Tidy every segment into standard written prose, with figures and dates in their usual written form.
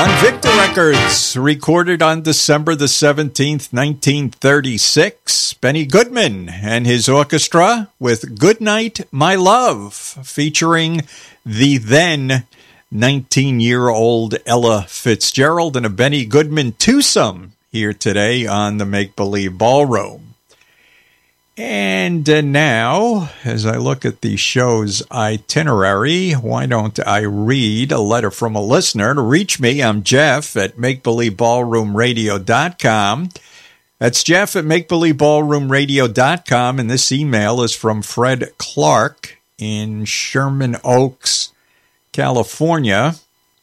On Victor Records, recorded on December the 17th, 1936, Benny Goodman and his orchestra with Goodnight, My Love, featuring the then 19-year-old Ella Fitzgerald and a Benny Goodman twosome here today on the Make Believe Ballroom. And now, as I look at the show's itinerary, why don't I read a letter from a listener? To reach me, I'm Jeff at MakeBelieveBallroomRadio.com. That's Jeff at MakeBelieveBallroomRadio.com, and this email is from Fred Clark in Sherman Oaks, California.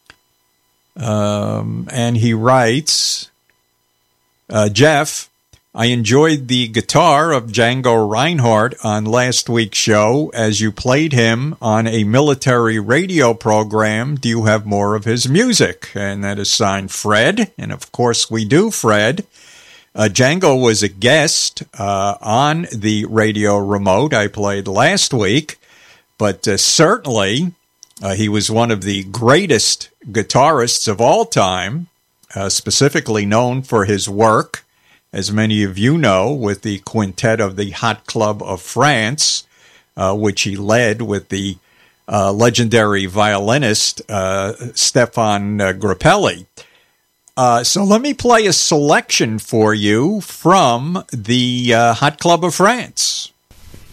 And he writes, Jeff, I enjoyed the guitar of Django Reinhardt on last week's show as you played him on a military radio program. Do you have more of his music? And that is signed Fred. And of course we do, Fred. Django was a guest on the radio remote I played last week, but certainly he was one of the greatest guitarists of all time, specifically known for his work, as many of you know, with the quintet of the Hot Club of France, which he led with the legendary violinist Stefan Grappelli. So let me play a selection for you from the Hot Club of France.